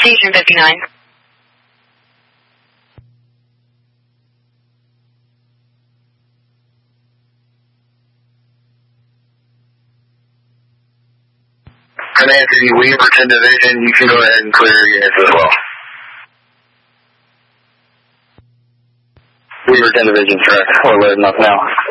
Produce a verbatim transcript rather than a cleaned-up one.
Station fifty-nine. Command City, Weaverton Division, you can go ahead and clear your units as well. Weaverton Division, correct. We're loading up now.